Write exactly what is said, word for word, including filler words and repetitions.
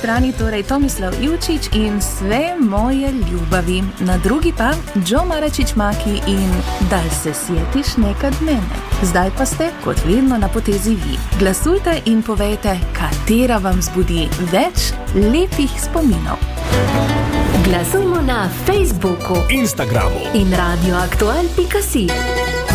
strani torej Tomislav Ivčič in Sve moje ljubavi, na drugi pa Joe Maračić-Maki in Dal se sjetiš nekad mene. Zdaj pa ste, kot vedno, na potezi vi. Glasujte in povejte, katera vam zbudi več lepih spominov. Glasujmo na Facebooku, Instagramu in radioaktual pika si.